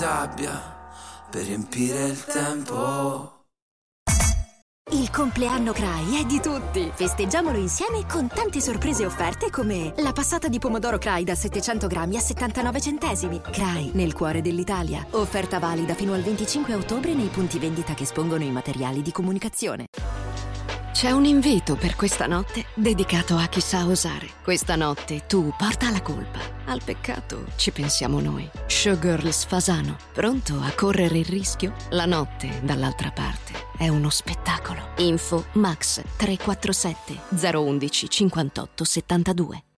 sabbia per riempire il tempo. Il compleanno Cray è di tutti. Festeggiamolo insieme con tante sorprese offerte come la passata di pomodoro Cray da 700 grammi a 79 centesimi. Cray, nel cuore dell'Italia. Offerta valida fino al 25 ottobre nei punti vendita che espongono i materiali di comunicazione. C'è un invito per questa notte dedicato a chi sa osare. Questa notte tu porta la colpa. Al peccato ci pensiamo noi. Showgirls Fasano, pronto a correre il rischio? La notte, dall'altra parte, è uno spettacolo. Info Max 347 011 58 72.